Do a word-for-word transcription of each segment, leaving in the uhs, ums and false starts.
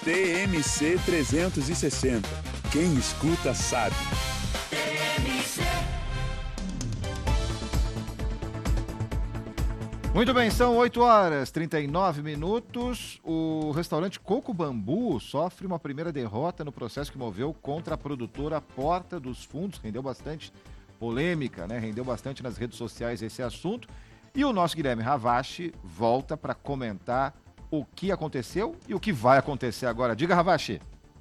T M C trezentos e sessenta. Quem escuta sabe. Muito bem, são oito horas e trinta e nove minutos. O restaurante Coco Bambu sofre uma primeira derrota no processo que moveu contra a produtora Porta dos Fundos. Rendeu bastante polêmica, né? Rendeu bastante nas redes sociais esse assunto. E o nosso Guilherme Ravache volta para comentar o que aconteceu e o que vai acontecer agora. Diga, Ravache.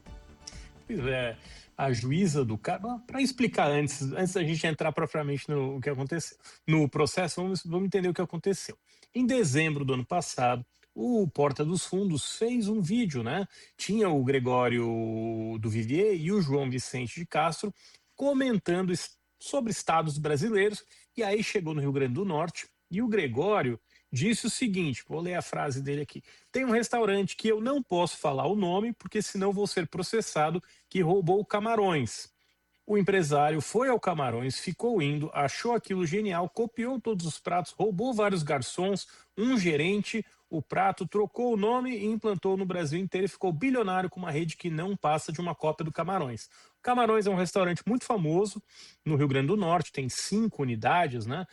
Pois é, a juíza do caso, para explicar antes, antes da gente entrar propriamente no que aconteceu, no processo, vamos, vamos entender o que aconteceu. Em dezembro do ano passado, o Porta dos Fundos fez um vídeo, né? Tinha o Gregório do Vivier e o João Vicente de Castro comentando sobre estados brasileiros, e aí chegou no Rio Grande do Norte, e o Gregório disse o seguinte, vou ler a frase dele aqui: tem um restaurante que eu não posso falar o nome, porque senão vou ser processado, que roubou camarões. O empresário foi ao Camarões, ficou indo, achou aquilo genial, copiou todos os pratos, roubou vários garçons, um gerente, o prato, trocou o nome e implantou no Brasil inteiro e ficou bilionário com uma rede que não passa de uma cópia do Camarões. O Camarões é um restaurante muito famoso no Rio Grande do Norte, tem cinco unidades, né,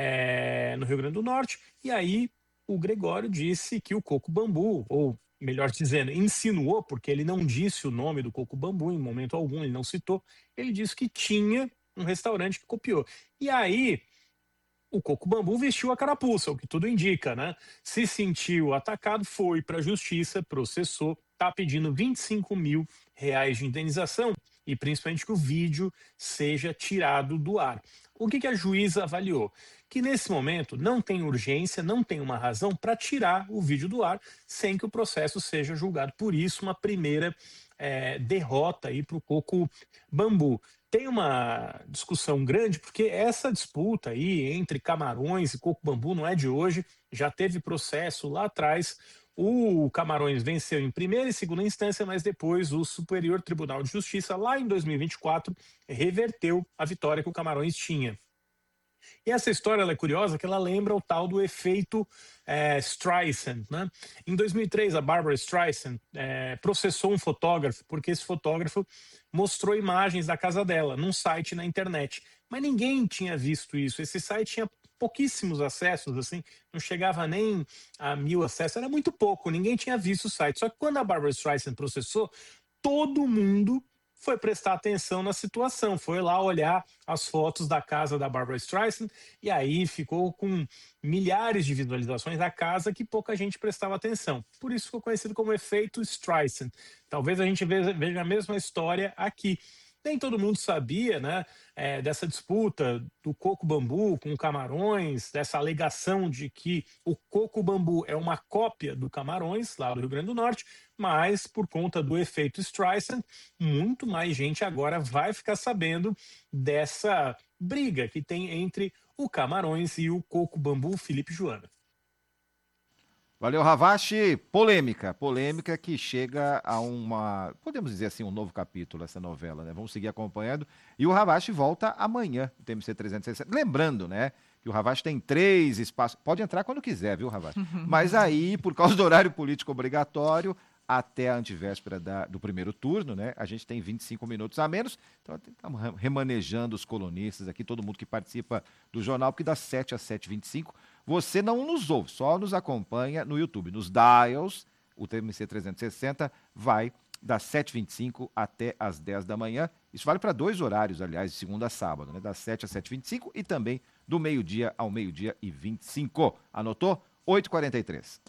é, no Rio Grande do Norte, e aí o Gregório disse que o Coco Bambu, ou melhor dizendo, insinuou, porque ele não disse o nome do Coco Bambu em momento algum, ele não citou, ele disse que tinha um restaurante que copiou. E aí, o Coco Bambu vestiu a carapuça, o que tudo indica, né? Se sentiu atacado, foi para a justiça, processou, está pedindo vinte e cinco mil reais de indenização e principalmente que o vídeo seja tirado do ar. O que, que a juíza avaliou? Que nesse momento não tem urgência, não tem uma razão para tirar o vídeo do ar sem que o processo seja julgado. Por isso, uma primeira é, derrota aí para o Coco Bambu. Tem uma discussão grande, porque essa disputa aí entre Camarões e Coco Bambu não é de hoje, já teve processo lá atrás. O Camarões venceu em primeira e segunda instância, mas depois o Superior Tribunal de Justiça, lá em dois mil e vinte e quatro, reverteu a vitória que o Camarões tinha. E essa história ela é curiosa, que ela lembra o tal do efeito é, Streisand, né? Em dois mil e três, a Barbra Streisand é, processou um fotógrafo, porque esse fotógrafo mostrou imagens da casa dela num site na internet. Mas ninguém tinha visto isso. Esse site tinha pouquíssimos acessos, assim, não chegava nem a mil acessos, era muito pouco, ninguém tinha visto o site. Só que quando a Barbra Streisand processou, todo mundo foi prestar atenção na situação, foi lá olhar as fotos da casa da Barbra Streisand e aí ficou com milhares de visualizações da casa que pouca gente prestava atenção. Por isso ficou conhecido como efeito Streisand. Talvez a gente veja a mesma história aqui. Nem todo mundo sabia, né, é, dessa disputa do Coco Bambu com Camarões, dessa alegação de que o Coco Bambu é uma cópia do Camarões, lá do Rio Grande do Norte, mas por conta do efeito Streisand, muito mais gente agora vai ficar sabendo dessa briga que tem entre o Camarões e o Coco Bambu. Felipe Joana. Valeu, Ravache. Polêmica, polêmica que chega a uma, podemos dizer assim, um novo capítulo essa novela, né? Vamos seguir acompanhando. E o Ravache volta amanhã, no T M C trezentos e sessenta. Lembrando, né, que o Ravache tem três espaços, pode entrar quando quiser, viu, Ravache? Mas aí, por causa do horário político obrigatório, até a antivéspera da, do primeiro turno, né? A gente tem vinte e cinco minutos a menos, então estamos remanejando os colunistas aqui, todo mundo que participa do jornal, porque das sete às sete e vinte e cinco, você não nos ouve, só nos acompanha no YouTube, nos dials, o T M C trezentos e sessenta vai das sete e vinte e cinco até as dez da manhã, isso vale para dois horários, aliás, de segunda a sábado, né? Das sete às sete e vinte e cinco e também do meio-dia ao meio-dia e vinte e cinco. Anotou? oito e quarenta e três.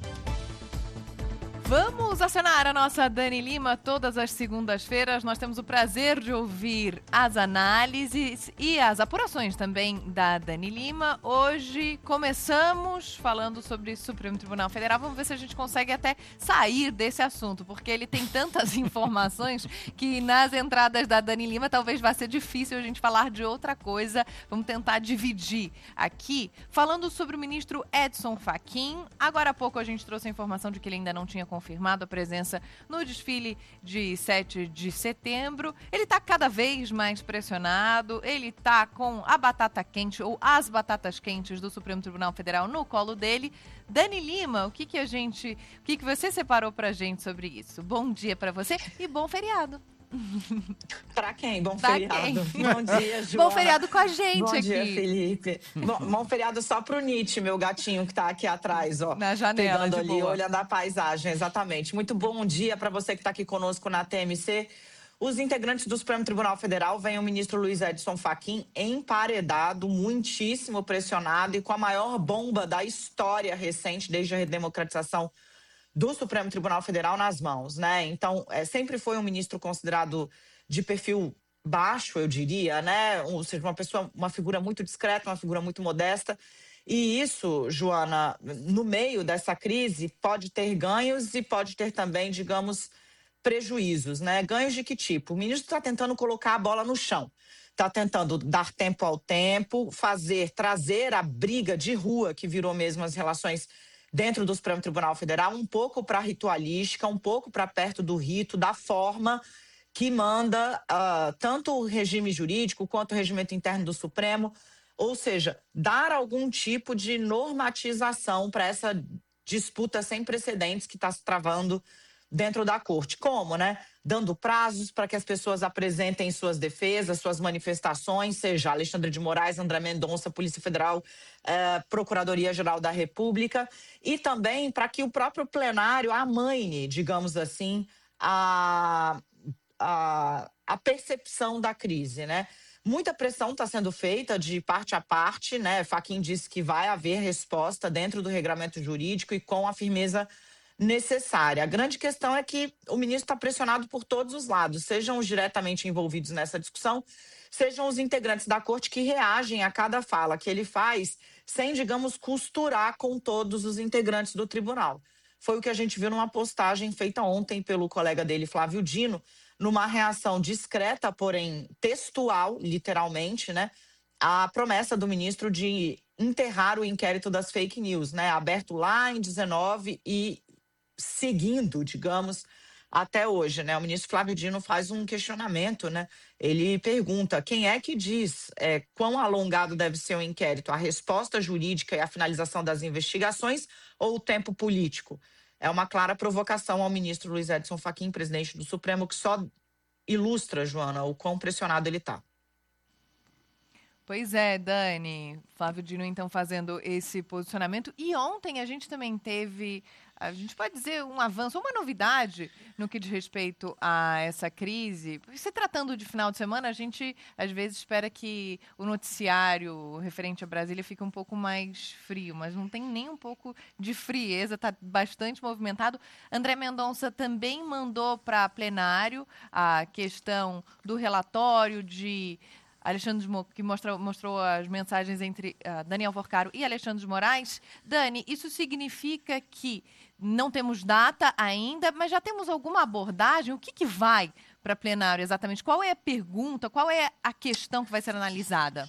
Vamos acionar a nossa Dani Lima todas as segundas-feiras. Nós temos o prazer de ouvir as análises e as apurações também da Dani Lima. Hoje começamos falando sobre Supremo Tribunal Federal. Vamos ver se a gente consegue até sair desse assunto, porque ele tem tantas informações que nas entradas da Dani Lima talvez vá ser difícil a gente falar de outra coisa. Vamos tentar dividir aqui, falando sobre o ministro Edson Fachin. Agora há pouco a gente trouxe a informação de que ele ainda não tinha confirmado confirmado a presença no desfile de sete de setembro. Ele está cada vez mais pressionado, ele está com a batata quente ou as batatas quentes do Supremo Tribunal Federal no colo dele. Dani Lima, o que que a gente, o que que você separou pra gente sobre isso? Bom dia para você e bom feriado. Pra quem? Bom Pra feriado. quem? Bom dia, Joana. Bom feriado com a gente Bom aqui. dia, Felipe. Bom, bom feriado só pro Nietzsche, meu gatinho que tá aqui atrás, ó. Na janela, pegando de ali, boa. olhando a paisagem, exatamente. Muito bom dia para você que tá aqui conosco na T M C. Os integrantes do Supremo Tribunal Federal veem o ministro Luiz Edson Fachin emparedado, muitíssimo pressionado e com a maior bomba da história recente, desde a redemocratização do Supremo Tribunal Federal nas mãos, né? Então, é, sempre foi um ministro considerado de perfil baixo, eu diria, né? Ou seja, uma pessoa, uma figura muito discreta, uma figura muito modesta. E isso, Joana, no meio dessa crise, pode ter ganhos e pode ter também, digamos, prejuízos, né? Ganhos de que tipo? O ministro está tentando colocar a bola no chão. Está tentando dar tempo ao tempo, fazer, trazer a briga de rua que virou mesmo as relações dentro do Supremo Tribunal Federal, um pouco para a ritualística, um pouco para perto do rito, da forma que manda uh, tanto o regime jurídico quanto o regimento interno do Supremo, ou seja, dar algum tipo de normatização para essa disputa sem precedentes que está se travando dentro da corte. Como, né? Dando prazos para que as pessoas apresentem suas defesas, suas manifestações, seja Alexandre de Moraes, André Mendonça, Polícia Federal, eh, Procuradoria-Geral da República, e também para que o próprio plenário amaine, digamos assim, a, a, a percepção da crise, né? Muita pressão está sendo feita de parte a parte, né? Fachin disse que vai haver resposta dentro do regramento jurídico e com a firmeza necessária. A grande questão é que o ministro está pressionado por todos os lados, sejam os diretamente envolvidos nessa discussão, sejam os integrantes da corte que reagem a cada fala que ele faz, sem, digamos, costurar com todos os integrantes do tribunal. Foi o que a gente viu numa postagem feita ontem pelo colega dele, Flávio Dino, numa reação discreta, porém textual, literalmente, né, a promessa do ministro de enterrar o inquérito das fake news, né, aberto lá em dezenove e seguindo, digamos, até hoje, né? O ministro Flávio Dino faz um questionamento, né? Ele pergunta quem é que diz é, quão alongado deve ser o inquérito, a resposta jurídica e a finalização das investigações ou o tempo político? É uma clara provocação ao ministro Luiz Edson Fachin, presidente do Supremo, que só ilustra, Joana, o quão pressionado ele está. Pois é, Dani. Flávio Dino, então, fazendo esse posicionamento. E ontem a gente também teve, a gente pode dizer, um avanço, uma novidade no que diz respeito a essa crise. Se tratando de final de semana, a gente, às vezes, espera que o noticiário referente a Brasília fique um pouco mais frio, mas não tem nem um pouco de frieza, está bastante movimentado. André Mendonça também mandou para plenário a questão do relatório de Alexandre de Mo... que mostrou, mostrou as mensagens entre uh, Daniel Forcaro e Alexandre de Moraes. Dani, isso significa que não temos data ainda, mas já temos alguma abordagem? O que, que vai para plenário exatamente? Qual é a pergunta, qual é a questão que vai ser analisada?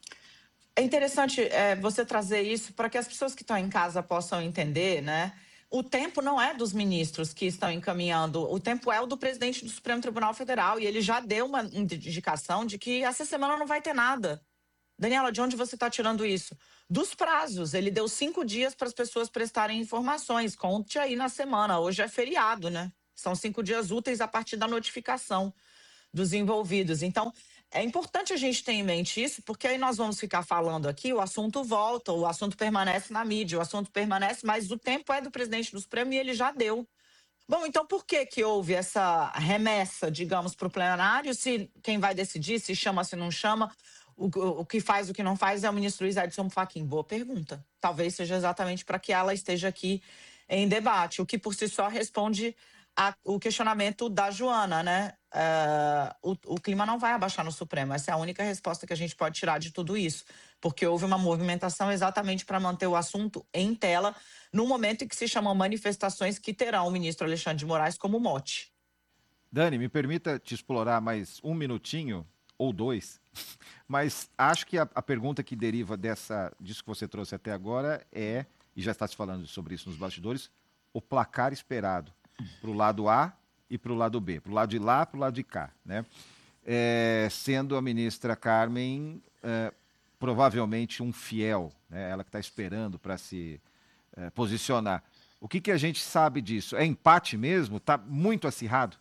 É interessante é, você trazer isso para que as pessoas que estão em casa possam entender, né? O tempo não é dos ministros que estão encaminhando, o tempo é o do presidente do Supremo Tribunal Federal e ele já deu uma indicação de que essa semana não vai ter nada. Daniela, de onde você está tirando isso? Dos prazos. Ele deu cinco dias para as pessoas prestarem informações. Conte aí na semana. Hoje é feriado, né? São cinco dias úteis a partir da notificação dos envolvidos. Então, é importante a gente ter em mente isso, porque aí nós vamos ficar falando aqui, o assunto volta, o assunto permanece na mídia, o assunto permanece, mas o tempo é do presidente do Supremo e ele já deu. Bom, então por que que houve essa remessa, digamos, para o plenário, se quem vai decidir, se chama, se não chama, o, o que faz, o que não faz é o ministro Luiz Edson Fachin? Boa pergunta. Talvez seja exatamente para que ela esteja aqui em debate, o que por si só responde a, o questionamento da Joana, né? Uh, o, o clima não vai abaixar no Supremo. Essa é a única resposta que a gente pode tirar de tudo isso, porque houve uma movimentação exatamente para manter o assunto em tela, no momento em que se chamam manifestações que terão o ministro Alexandre de Moraes como mote. Dani, me permita te explorar mais um minutinho, ou dois, mas acho que a, a pergunta que deriva dessa, disso que você trouxe até agora é, e já está se falando sobre isso nos bastidores, o placar esperado. para o lado A e para o lado B, para o lado de lá, para o lado de cá, né? É, sendo a ministra Carmen é, provavelmente um fiel, né? Ela que está esperando para se é, posicionar. O que, que a gente sabe disso? É empate mesmo? Está muito acirrado?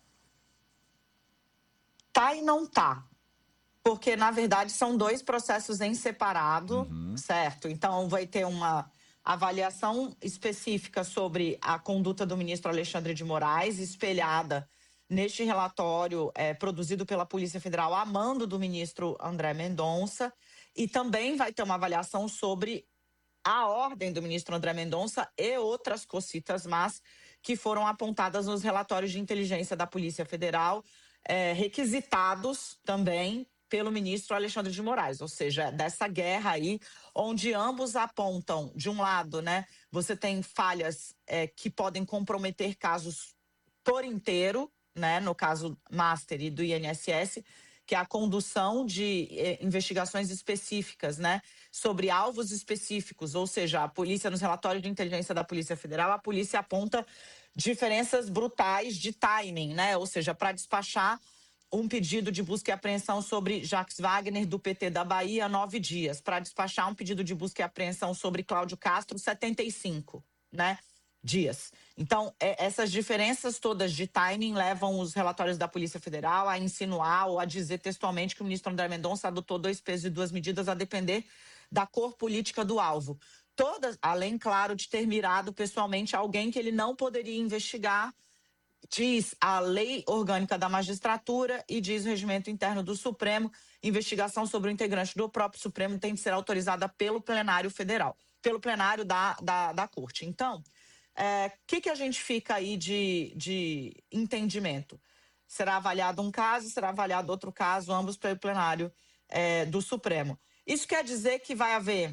Tá e não tá. Porque, na verdade, são dois processos em separado, uhum. certo? Então, vai ter uma avaliação específica sobre a conduta do ministro Alexandre de Moraes, espelhada neste relatório é, produzido pela Polícia Federal a mando do ministro André Mendonça. E também vai ter uma avaliação sobre a ordem do ministro André Mendonça e outras cocitas más que foram apontadas nos relatórios de inteligência da Polícia Federal, é, requisitados também pelo ministro Alexandre de Moraes, ou seja, dessa guerra aí, onde ambos apontam, de um lado, né, você tem falhas é, que podem comprometer casos por inteiro, né, no caso Master e do I N S S, que é a condução de eh, investigações específicas, né, sobre alvos específicos, ou seja, a polícia, nos relatórios de inteligência da Polícia Federal, a polícia aponta diferenças brutais de timing, né, ou seja, para despachar um pedido de busca e apreensão sobre Jacques Wagner, do P T da Bahia, nove dias. Para despachar um pedido de busca e apreensão sobre Cláudio Castro, setenta e cinco, né, dias. Então, é, essas diferenças todas de timing levam os relatórios da Polícia Federal a insinuar ou a dizer textualmente que o ministro André Mendonça adotou dois pesos e duas medidas a depender da cor política do alvo. Todas, além, claro, de ter mirado pessoalmente alguém que ele não poderia investigar, diz a lei orgânica da magistratura e diz o regimento interno do Supremo, investigação sobre o integrante do próprio Supremo tem de ser autorizada pelo plenário federal, pelo plenário da, da, da corte. Então, o é, que, que a gente fica aí de, de entendimento? Será avaliado um caso, será avaliado outro caso, ambos pelo plenário é, do Supremo. Isso quer dizer que vai haver...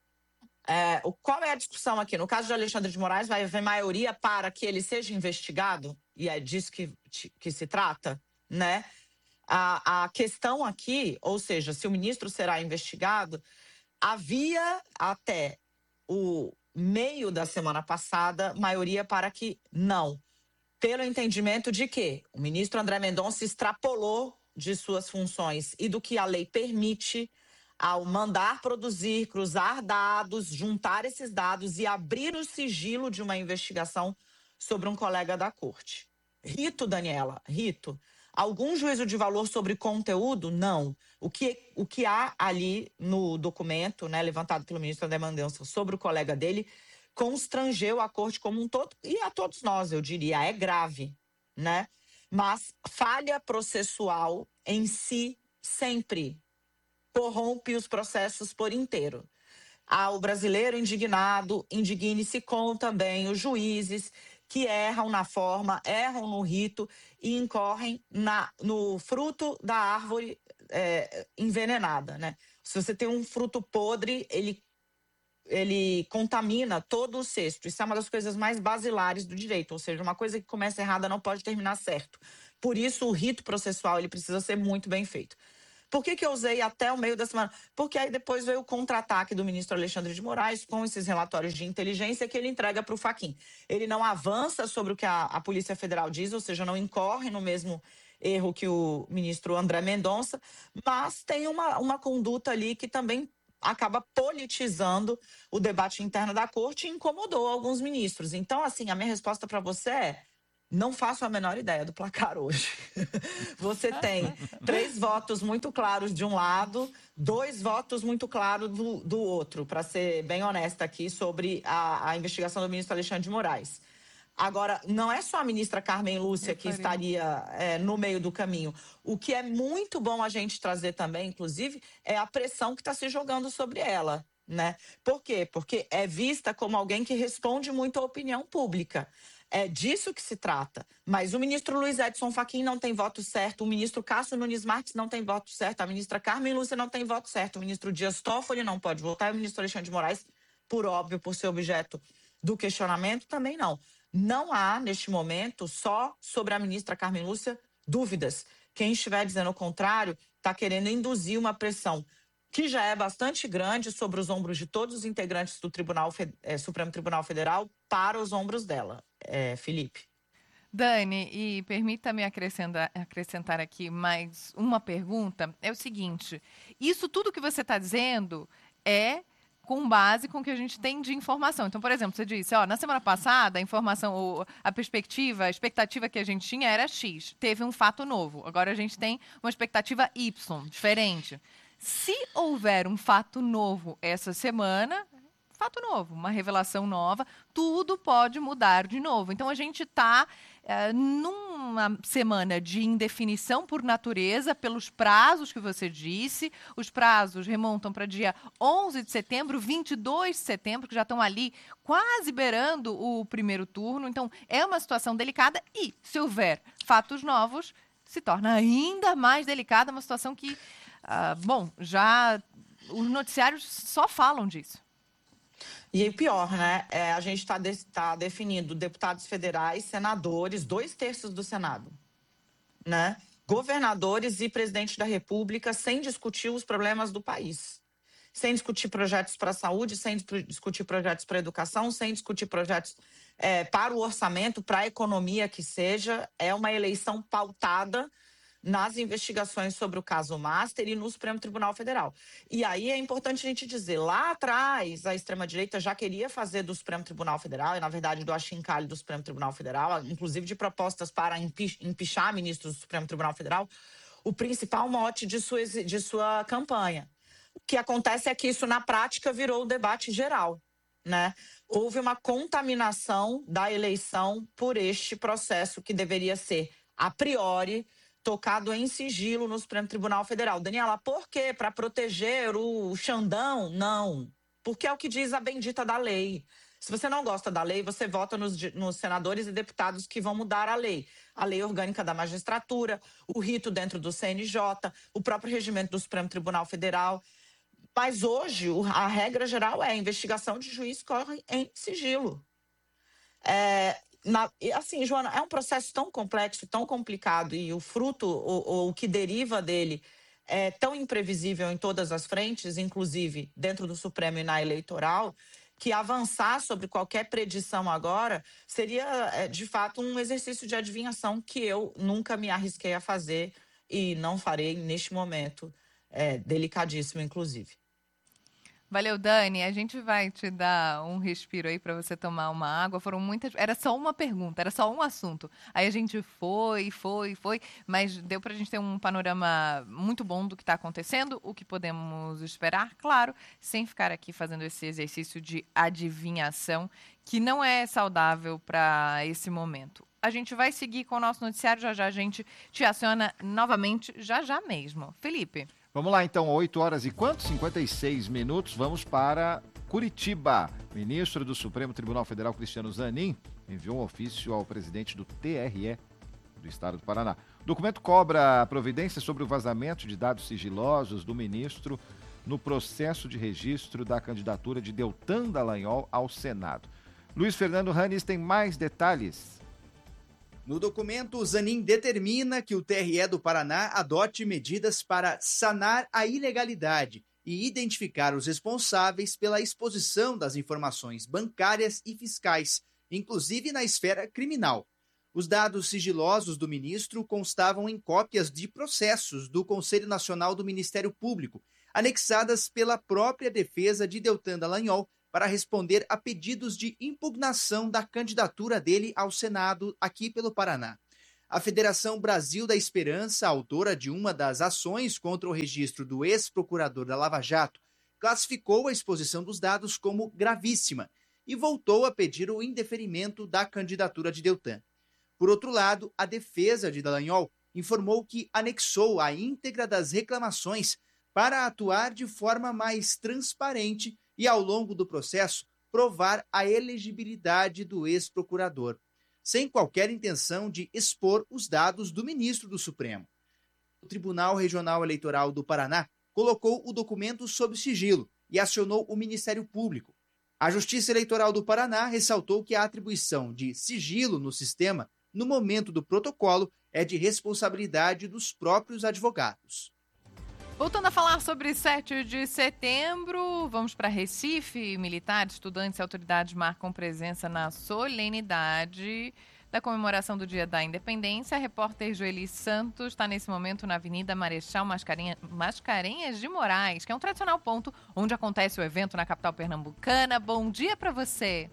É, qual é a discussão aqui? No caso de Alexandre de Moraes, vai haver maioria para que ele seja investigado? E é disso que, que se trata, né? A, a questão aqui, ou seja, se o ministro será investigado, havia até o meio da semana passada maioria para que não. Pelo entendimento de que o ministro André Mendonça extrapolou de suas funções e do que a lei permite ao mandar produzir, cruzar dados, juntar esses dados e abrir o sigilo de uma investigação sobre um colega da corte. Rito, Daniela, Rito, algum juízo de valor sobre conteúdo? Não. O que, o que há ali no documento, né, levantado pelo ministro André Mendonça sobre o colega dele, constrangeu a corte como um todo, e a todos nós, eu diria, é grave, né? Mas falha processual em si sempre corrompe os processos por inteiro. Ah, o brasileiro indignado, indigne-se com também os juízes que erram na forma, erram no rito e incorrem na, no fruto da árvore é, envenenada, né? Se você tem um fruto podre, ele, ele contamina todo o cesto. Isso é uma das coisas mais basilares do direito, ou seja, uma coisa que começa errada não pode terminar certo. Por isso, o rito processual ele precisa ser muito bem feito. Por que que eu usei até o meio da semana? Porque aí depois veio o contra-ataque do ministro Alexandre de Moraes com esses relatórios de inteligência que ele entrega para o Fachin. Ele não avança sobre o que a, a Polícia Federal diz, ou seja, não incorre no mesmo erro que o ministro André Mendonça, mas tem uma, uma conduta ali que também acaba politizando o debate interno da corte e incomodou alguns ministros. Então, assim, a minha resposta para você é: não faço a menor ideia do placar hoje. Você tem três votos muito claros de um lado, dois votos muito claros do, do outro, para ser bem honesta aqui sobre a, a investigação do ministro Alexandre de Moraes. Agora, não é só a ministra Carmen Lúcia que estaria é, no meio do caminho. O que é muito bom a gente trazer também, inclusive, é a pressão que está se jogando sobre ela, né? Por quê? Porque é vista como alguém que responde muito à opinião pública. É disso que se trata. Mas o ministro Luiz Edson Fachin não tem voto certo, o ministro Cássio Nunes Marques não tem voto certo, a ministra Carmen Lúcia não tem voto certo, o ministro Dias Toffoli não pode votar, e o ministro Alexandre de Moraes, por óbvio, por ser objeto do questionamento, também não. Não há, neste momento, só sobre a ministra Carmen Lúcia, dúvidas. Quem estiver dizendo o contrário está querendo induzir uma pressão que já é bastante grande sobre os ombros de todos os integrantes do Tribunal, é, Supremo Tribunal Federal para os ombros dela. É, Felipe. Dani, e permita-me acrescentar, acrescentar aqui mais uma pergunta. É o seguinte, isso tudo que você está dizendo é com base com o que a gente tem de informação. Então, por exemplo, você disse, ó, na semana passada, a informação, a perspectiva, a expectativa que a gente tinha era X. Teve um fato novo. Agora a gente tem uma expectativa Y, diferente. Se houver um fato novo essa semana, fato novo, uma revelação nova, tudo pode mudar de novo. Então, a gente está é, numa semana de indefinição por natureza, pelos prazos que você disse. Os prazos remontam para dia onze de setembro, vinte e dois de setembro, que já estão ali quase beirando o primeiro turno. Então, é uma situação delicada e, se houver fatos novos, se torna ainda mais delicada, uma situação que, uh, bom, já os noticiários só falam disso. E o pior, né? É, a gente está de, tá definindo deputados federais, senadores, dois terços do Senado, né? Governadores e presidente da República sem discutir os problemas do país. Sem discutir projetos para a saúde, sem discutir projetos para a educação, sem discutir projetos é, para o orçamento, para a economia que seja. É uma eleição pautada nas investigações sobre o caso Master e no Supremo Tribunal Federal. E aí é importante a gente dizer, lá atrás a extrema-direita já queria fazer do Supremo Tribunal Federal, e na verdade do achincalhe do Supremo Tribunal Federal, inclusive de propostas para empichar ministros do Supremo Tribunal Federal, o principal mote de sua, de sua campanha. O que acontece é que isso na prática virou o debate geral, né? Houve uma contaminação da eleição por este processo que deveria ser, a priori, tocado em sigilo no Supremo Tribunal Federal. Daniela, por quê? Para proteger o Xandão? Não. Porque é o que diz a bendita da lei. Se você não gosta da lei, você vota nos, nos senadores e deputados que vão mudar a lei. A lei orgânica da magistratura, o rito dentro do C N J, o próprio regimento do Supremo Tribunal Federal. Mas hoje, a regra geral é a investigação de juiz corre em sigilo. É... Na, assim, Joana, é um processo tão complexo, tão complicado, e o fruto, ou, ou o que deriva dele, é tão imprevisível em todas as frentes, inclusive dentro do Supremo e na eleitoral, que avançar sobre qualquer predição agora seria, é, de fato, um exercício de adivinhação que eu nunca me arrisquei a fazer e não farei neste momento, é, delicadíssimo, inclusive. Valeu, Dani. A gente vai te dar um respiro aí para você tomar uma água. Foram muitas. Era só uma pergunta, era só um assunto. Aí a gente foi, foi, foi, mas deu para a gente ter um panorama muito bom do que está acontecendo, o que podemos esperar, claro, sem ficar aqui fazendo esse exercício de adivinhação, que não é saudável para esse momento. A gente vai seguir com o nosso noticiário, já já a gente te aciona novamente, já já mesmo. Felipe. Vamos lá, então, oito horas e quanto? cinquenta e seis minutos. Vamos para Curitiba. O ministro do Supremo Tribunal Federal, Cristiano Zanin, enviou um ofício ao presidente do T R E do Estado do Paraná. O documento cobra providências sobre o vazamento de dados sigilosos do ministro no processo de registro da candidatura de Deltan Dallagnol ao Senado. Luiz Fernando Ranes tem mais detalhes. No documento, Zanin determina que o T R E do Paraná adote medidas para sanar a ilegalidade e identificar os responsáveis pela exposição das informações bancárias e fiscais, inclusive na esfera criminal. Os dados sigilosos do ministro constavam em cópias de processos do Conselho Nacional do Ministério Público, anexadas pela própria defesa de Deltan Dallagnol, para responder a pedidos de impugnação da candidatura dele ao Senado aqui pelo Paraná. A Federação Brasil da Esperança, autora de uma das ações contra o registro do ex-procurador da Lava Jato, classificou a exposição dos dados como gravíssima e voltou a pedir o indeferimento da candidatura de Deltan. Por outro lado, a defesa de Dallagnol informou que anexou a íntegra das reclamações para atuar de forma mais transparente e, ao longo do processo, provar a elegibilidade do ex-procurador, sem qualquer intenção de expor os dados do ministro do Supremo. O Tribunal Regional Eleitoral do Paraná colocou o documento sob sigilo e acionou o Ministério Público. A Justiça Eleitoral do Paraná ressaltou que a atribuição de sigilo no sistema, no momento do protocolo, é de responsabilidade dos próprios advogados. Voltando a falar sobre sete de setembro, vamos para Recife. Militares, estudantes e autoridades marcam presença na solenidade da comemoração do Dia da Independência. A repórter Joeli Santos está nesse momento na Avenida Marechal Mascarenha, Mascarenhas de Moraes, que é um tradicional ponto onde acontece o evento na capital pernambucana. Bom dia para você.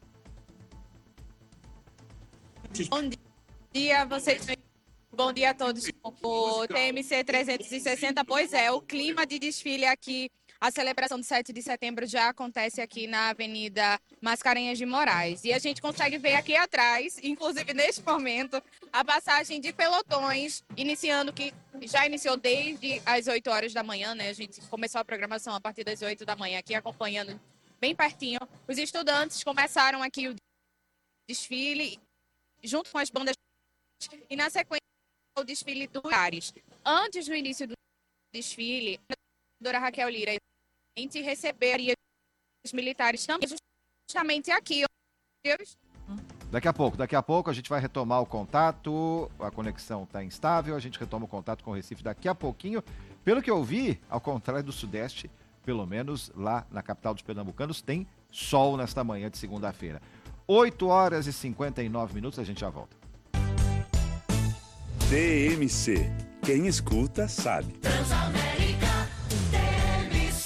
Bom dia, vocês. Bom dia a todos. O T M C trezentos e sessenta, pois é, o clima de desfile aqui, a celebração do sete de setembro já acontece aqui na Avenida Mascarenhas de Moraes. E a gente consegue ver aqui atrás, inclusive neste momento, a passagem de pelotões, iniciando que já iniciou desde as oito horas da manhã, né? A gente começou a programação a partir das oito da manhã aqui, acompanhando bem pertinho. Os estudantes começaram aqui o desfile junto com as bandas e na sequência o desfile dos militares. Antes do início do desfile, a doutora Raquel Lira a gente receberia os militares também justamente aqui. Daqui a pouco, daqui a pouco a gente vai retomar o contato, a conexão está instável, a gente retoma o contato com o Recife daqui a pouquinho. Pelo que eu vi, ao contrário do Sudeste, pelo menos lá na capital dos pernambucanos, tem sol nesta manhã de segunda-feira. oito horas e cinquenta e nove minutos, a gente já volta. T M C. Quem escuta, sabe. Transamérica, T M C.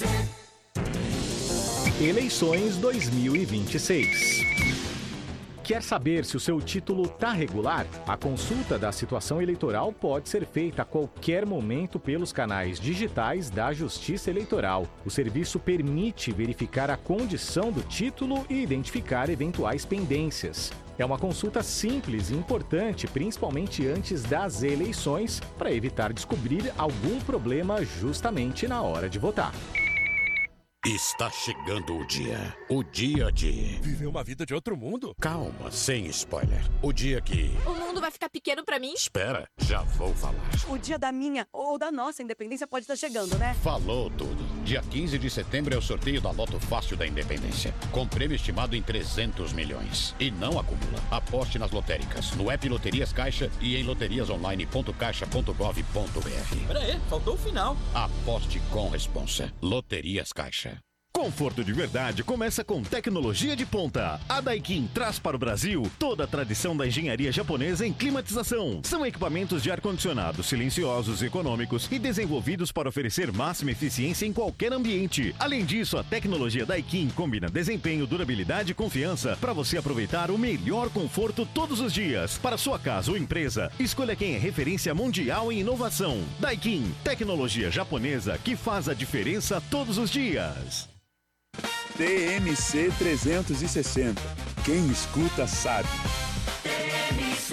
Eleições dois mil e vinte e seis. Quer saber se o seu título está regular? A consulta da situação eleitoral pode ser feita a qualquer momento pelos canais digitais da Justiça Eleitoral. O serviço permite verificar a condição do título e identificar eventuais pendências. É uma consulta simples e importante, principalmente antes das eleições, para evitar descobrir algum problema justamente na hora de votar. Está chegando o dia. O dia de... viver uma vida de outro mundo? Calma, sem spoiler. O dia que... o mundo vai ficar pequeno pra mim? Espera, já vou falar. O dia da minha ou da nossa independência pode estar chegando, né? Falou tudo. Dia quinze de setembro é o sorteio da Loto Fácil da Independência, com prêmio estimado em trezentos milhões. E não acumula. Aposte nas lotéricas, no app Loterias Caixa e em loterias online ponto caixa ponto gov ponto br. Pera aí, faltou o final. Aposte com responsa. Loterias Caixa. Conforto de verdade começa com tecnologia de ponta. A Daikin traz para o Brasil toda a tradição da engenharia japonesa em climatização. São equipamentos de ar-condicionado silenciosos, econômicos e desenvolvidos para oferecer máxima eficiência em qualquer ambiente. Além disso, a tecnologia Daikin combina desempenho, durabilidade e confiança para você aproveitar o melhor conforto todos os dias. Para sua casa ou empresa, escolha quem é referência mundial em inovação. Daikin, tecnologia japonesa que faz a diferença todos os dias. T M C trezentos e sessenta. Quem escuta, sabe. T M C.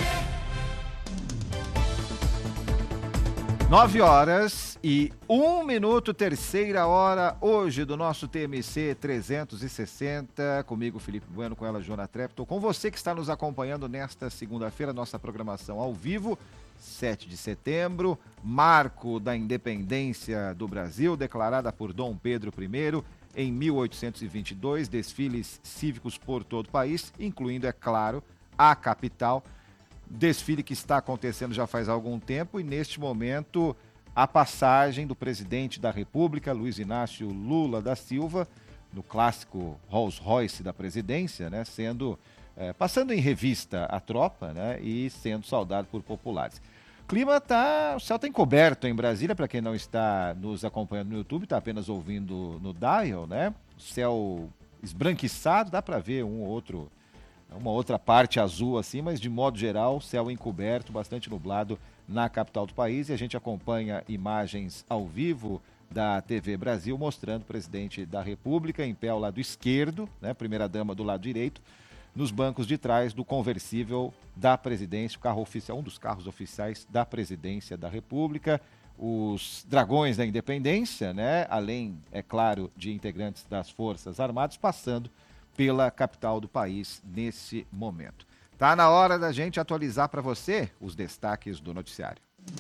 Nove horas e um minuto, terceira hora, hoje do nosso T M C trezentos e sessenta. Comigo, Felipe Bueno, com ela, Joana Trepton. Com você que está nos acompanhando nesta segunda-feira, nossa programação ao vivo, sete de setembro, marco da independência do Brasil, declarada por Dom Pedro I em mil oitocentos e vinte e dois, desfiles cívicos por todo o país, incluindo, é claro, a capital. Desfile que está acontecendo já faz algum tempo e, neste momento, a passagem do presidente da República, Luiz Inácio Lula da Silva, no clássico Rolls Royce da presidência, né, sendo, é, passando em revista a tropa, né, e sendo saudado por populares. O clima tá, o céu está encoberto em Brasília, para quem não está nos acompanhando no YouTube, está apenas ouvindo no dial, né? O céu esbranquiçado, dá para ver um ou outro, uma outra parte azul assim, mas de modo geral, céu encoberto, bastante nublado na capital do país, e a gente acompanha imagens ao vivo da T V Brasil mostrando o presidente da República em pé ao lado esquerdo, né? Primeira-dama do lado direito, nos bancos de trás do conversível da presidência, o carro oficial, um dos carros oficiais da presidência da República, os dragões da independência, né? Além, é claro, de integrantes das Forças Armadas, passando pela capital do país nesse momento. Tá na hora da gente atualizar para você os destaques do noticiário.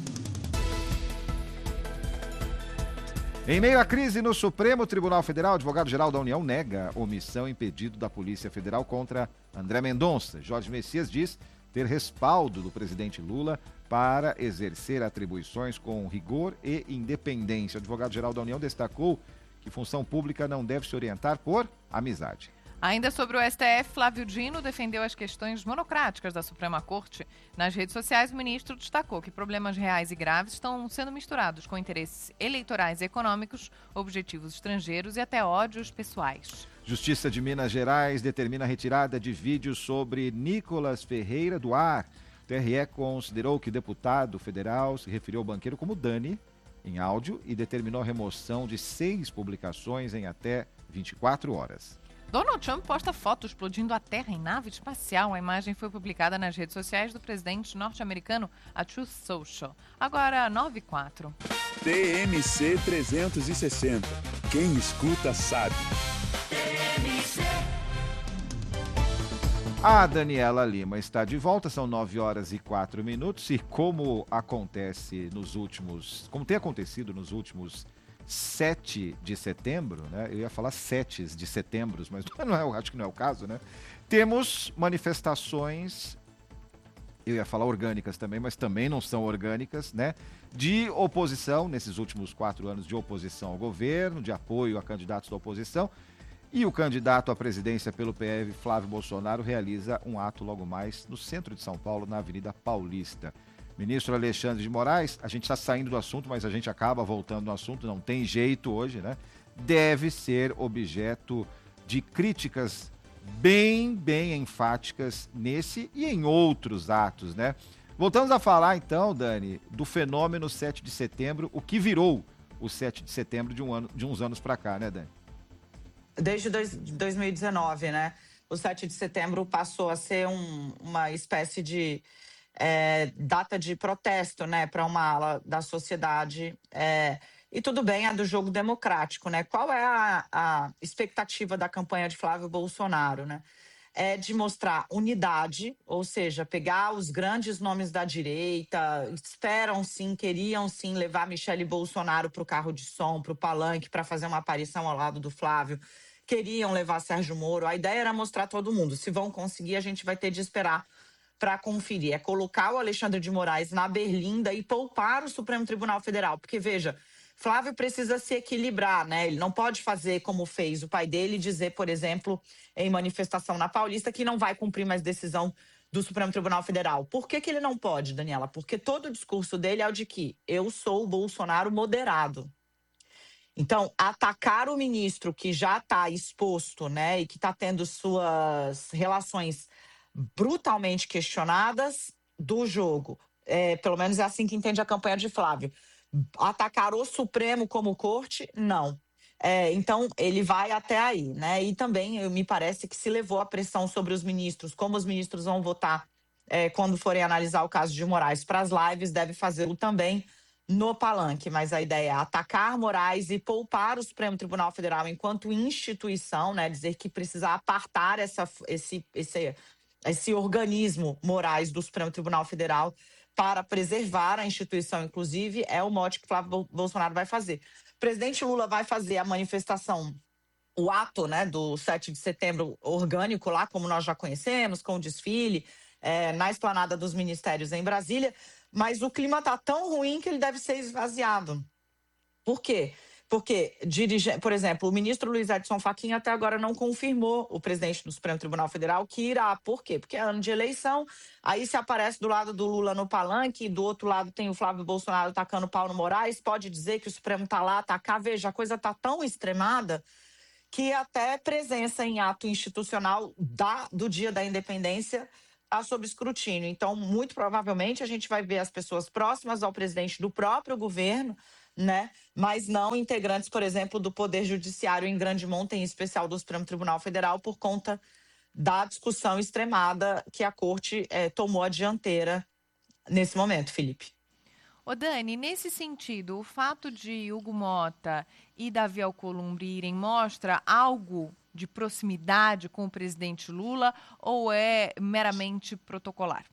Em meio à crise no Supremo Tribunal Federal, o advogado-geral da União nega omissão em pedido da Polícia Federal contra André Mendonça. Jorge Messias diz ter respaldo do presidente Lula para exercer atribuições com rigor e independência. O advogado-geral da União destacou que função pública não deve se orientar por amizade. Ainda sobre o S T F, Flávio Dino defendeu as questões monocráticas da Suprema Corte. Nas redes sociais, o ministro destacou que problemas reais e graves estão sendo misturados com interesses eleitorais e econômicos, objetivos estrangeiros e até ódios pessoais. Justiça de Minas Gerais determina a retirada de vídeos sobre Nicolas Ferreira do ar. O T R E considerou que o deputado federal se referiu ao banqueiro como Dani, em áudio, e determinou a remoção de seis publicações em até vinte e quatro horas. Donald Trump posta foto explodindo a Terra em nave espacial. A imagem foi publicada nas redes sociais do presidente norte-americano, a Truth Social. Agora, nove e quatro. T M C trezentos e sessenta. Quem escuta sabe. A Daniela Lima está de volta, são nove horas e quatro minutos. E como acontece nos últimos, como tem acontecido nos últimos sete de setembro, né? Eu ia falar sete de setembro, mas não é, acho que não é o caso, né? Temos manifestações, eu ia falar orgânicas também, mas também não são orgânicas, né? De oposição, nesses últimos quatro anos de oposição ao governo, de apoio a candidatos da oposição. E o candidato à presidência pelo P L, Flávio Bolsonaro, realiza um ato logo mais no centro de São Paulo, na Avenida Paulista. Ministro Alexandre de Moraes, a gente está saindo do assunto, mas a gente acaba voltando no assunto, não tem jeito hoje, né? Deve ser objeto de críticas bem, bem enfáticas nesse e em outros atos, né? Voltamos a falar, então, Dani, do fenômeno sete de setembro, o que virou o sete de setembro de, um ano, de uns anos para cá, né, Dani? Desde dois mil e dezenove, né? O sete de setembro passou a ser um, uma espécie de é, data de protesto, né, para uma ala da sociedade. É, e tudo bem, é do jogo democrático, né? Qual é a, a expectativa da campanha de Flávio Bolsonaro, né? É de mostrar unidade, ou seja, pegar os grandes nomes da direita, esperam sim, queriam sim levar Michele Bolsonaro para o carro de som, para o palanque, para fazer uma aparição ao lado do Flávio. Queriam levar Sérgio Moro. A ideia era mostrar todo mundo. Se vão conseguir, a gente vai ter de esperar para conferir. É colocar o Alexandre de Moraes na berlinda e poupar o Supremo Tribunal Federal. Porque, veja, Flávio precisa se equilibrar, né? Ele não pode fazer como fez o pai dele, dizer, por exemplo, em manifestação na Paulista, que não vai cumprir mais decisão do Supremo Tribunal Federal. Por que que ele não pode, Daniela? Porque todo o discurso dele é o de que eu sou o Bolsonaro moderado. Então, atacar o ministro que já está exposto, né, e que está tendo suas relações brutalmente questionadas do jogo, é, pelo menos é assim que entende a campanha de Flávio. Atacar o Supremo como corte, não. É, então, ele vai até aí, né? E também, me parece que se levou a pressão sobre os ministros, como os ministros vão votar é, quando forem analisar o caso de Moraes para as lives, deve fazê-lo também no palanque. Mas a ideia é atacar Moraes e poupar o Supremo Tribunal Federal enquanto instituição, né? Dizer que precisa apartar essa, esse, esse, esse organismo Moraes do Supremo Tribunal Federal para preservar a instituição, inclusive, é o mote que Flávio Bolsonaro vai fazer. O presidente Lula vai fazer a manifestação, o ato, né, do sete de setembro orgânico lá, como nós já conhecemos, com o desfile, é, na esplanada dos ministérios em Brasília, mas o clima está tão ruim que ele deve ser esvaziado. Por quê? Porque, dirige, por exemplo, o ministro Luiz Edson Fachin até agora não confirmou o presidente do Supremo Tribunal Federal que irá. Por quê? Porque é ano de eleição, aí se aparece do lado do Lula no palanque, do outro lado tem o Flávio Bolsonaro tacando pau no Moraes, pode dizer que o Supremo está lá, tá cá. Veja, a coisa está tão extremada que até presença em ato institucional da, do dia da independência está sob escrutínio. Então, muito provavelmente, a gente vai ver as pessoas próximas ao presidente do próprio governo, né? Mas não integrantes, por exemplo, do Poder Judiciário em grande monta, em especial do Supremo Tribunal Federal, por conta da discussão extremada que a Corte eh, tomou a dianteira nesse momento, Felipe. Ô Dani, nesse sentido, o fato de Hugo Mota e Davi Alcolumbre irem mostra algo de proximidade com o presidente Lula ou é meramente protocolar?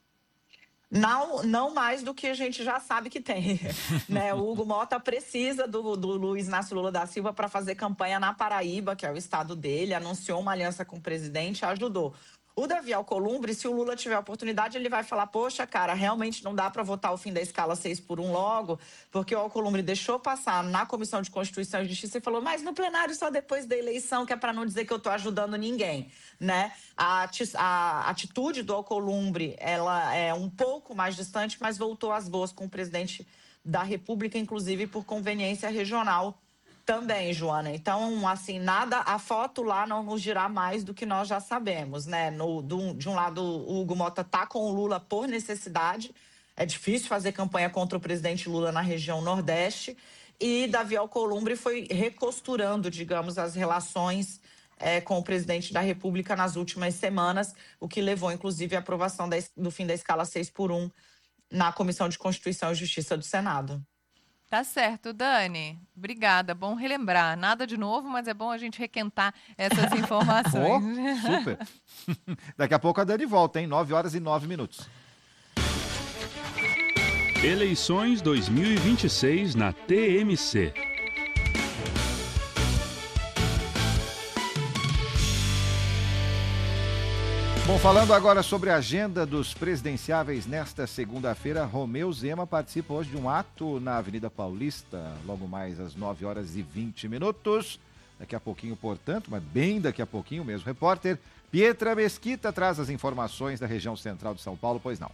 Não, não mais do que a gente já sabe que tem. Né? O Hugo Mota precisa do, do Luiz Inácio Lula da Silva para fazer campanha na Paraíba, que é o estado dele, anunciou uma aliança com o presidente, ajudou. O Davi Alcolumbre, se o Lula tiver a oportunidade, ele vai falar, poxa, cara, realmente não dá para votar o fim da escala seis por um logo, porque o Alcolumbre deixou passar na Comissão de Constituição e Justiça e falou, mas no plenário só depois da eleição, que é para não dizer que eu estou ajudando ninguém, né? A, ati- a atitude do Alcolumbre, ela é um pouco mais distante, mas voltou às boas com o presidente da República, inclusive por conveniência regional também, Joana. Então, assim, nada, a foto lá não nos dirá mais do que nós já sabemos, né? No, do, de um lado, o Hugo Mota tá com o Lula por necessidade. É difícil fazer campanha contra o presidente Lula na região Nordeste. E Davi Alcolumbre foi recosturando, digamos, as relações é, com o presidente da República nas últimas semanas, o que levou, inclusive, à aprovação da, do fim da escala seis por um na Comissão de Constituição e Justiça do Senado. Tá certo, Dani. Obrigada. Bom relembrar. Nada de novo, mas é bom a gente requentar essas informações. Oh, super. Daqui a pouco a Dani volta, hein? nove horas e nove minutos. Eleições dois mil e vinte e seis na T M C. Bom, falando agora sobre a agenda dos presidenciáveis nesta segunda-feira, Romeu Zema participa hoje de um ato na Avenida Paulista, logo mais às nove horas e vinte minutos. Daqui a pouquinho, portanto, mas bem daqui a pouquinho, o mesmo repórter, Pietra Mesquita traz as informações da região central de São Paulo, pois não.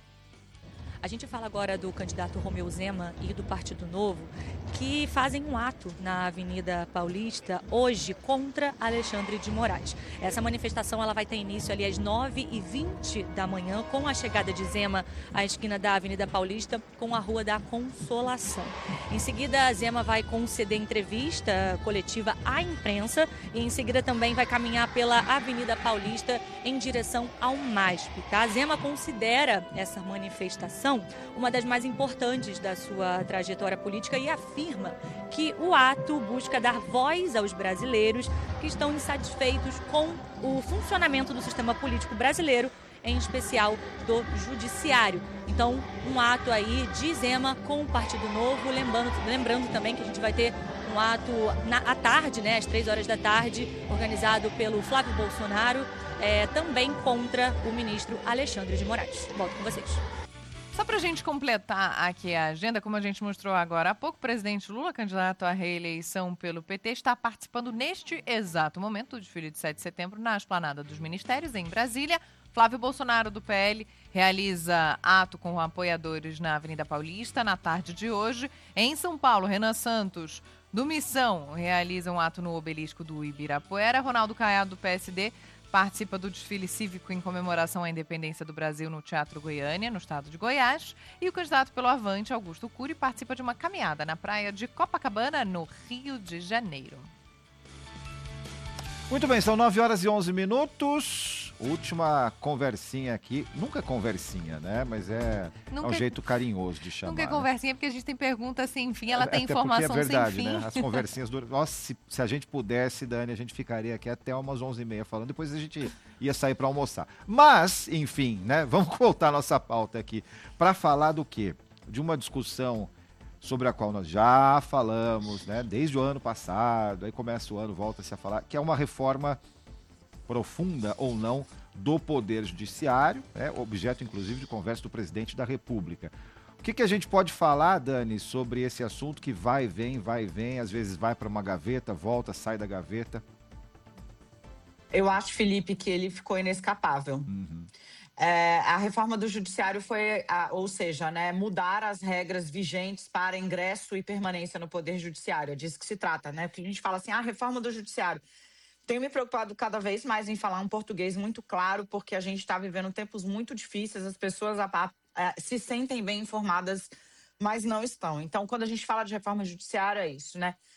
A gente fala agora do candidato Romeu Zema e do Partido Novo, que fazem um ato na Avenida Paulista hoje contra Alexandre de Moraes. Essa manifestação ela vai ter início ali às nove e vinte da manhã, com a chegada de Zema à esquina da Avenida Paulista com a Rua da Consolação. Em seguida, Zema vai conceder entrevista coletiva à imprensa e em seguida também vai caminhar pela Avenida Paulista em direção ao MASP. Tá? Zema considera essa manifestação uma das mais importantes da sua trajetória política e afirma que o ato busca dar voz aos brasileiros que estão insatisfeitos com o funcionamento do sistema político brasileiro, em especial do judiciário. Então, um ato aí de Zema com o Partido Novo, lembrando, lembrando também que a gente vai ter um ato na, à tarde, né, às três horas da tarde, organizado pelo Flávio Bolsonaro, é, também contra o ministro Alexandre de Moraes. Volto com vocês. Só para a gente completar aqui a agenda, como a gente mostrou agora há pouco, o presidente Lula, candidato à reeleição pelo P T, está participando neste exato momento do desfile de sete de setembro na Esplanada dos Ministérios, em Brasília. Flávio Bolsonaro, do P L, realiza ato com apoiadores na Avenida Paulista na tarde de hoje. Em São Paulo, Renan Santos, do Missão, realiza um ato no Obelisco do Ibirapuera. Ronaldo Caiado, do P S D, participa do desfile cívico em comemoração à independência do Brasil no Teatro Goiânia, no estado de Goiás. E o candidato pelo Avante, Augusto Cury, participa de uma caminhada na praia de Copacabana, no Rio de Janeiro. Muito bem, são nove horas e onze minutos. Última conversinha aqui. Nunca conversinha, né? Mas é, Nunca, é um jeito carinhoso de chamar. Nunca é né? conversinha, porque a gente tem pergunta sem fim, ela Até tem informação porque é verdade, sem fim. né? As conversinhas duram. Nossa, se, se a gente pudesse, Dani, a gente ficaria aqui até umas onze e meia falando, depois a gente ia sair para almoçar. Mas, enfim, né? Vamos voltar a nossa pauta aqui para falar do quê? De uma discussão sobre a qual nós já falamos, né? Desde o ano passado, aí começa o ano, volta-se a falar, que é uma reforma profunda ou não do Poder Judiciário, né? Objeto, inclusive, de conversa do presidente da República. O que, que a gente pode falar, Dani, sobre esse assunto que vai e vem, vai e vem, às vezes vai para uma gaveta, volta, sai da gaveta? Eu acho, Felipe, que ele ficou inescapável. Uhum. É, a reforma do judiciário foi, a, ou seja, né, mudar as regras vigentes para ingresso e permanência no Poder Judiciário. É disso que se trata, né? Porque a gente fala assim, ah, reforma do judiciário. Tenho me preocupado cada vez mais em falar um português muito claro, porque a gente está vivendo tempos muito difíceis, as pessoas a, a, a, se sentem bem informadas, mas não estão. Então, quando a gente fala de reforma judiciária, é isso, né?